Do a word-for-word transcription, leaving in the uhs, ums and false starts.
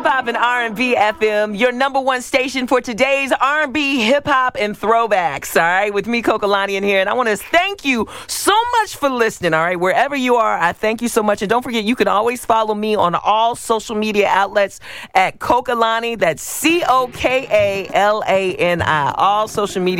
Hip Hop and R and B F M, your number one station for today's R and B, hip hop, and throwbacks. All right, with me, Kokolani, in here, and I want to thank you so much for listening. All right, wherever you are, I thank you so much, and don't forget, you can always follow me on all social media outlets at Kokolani. That's C O K A L A N I. All social media.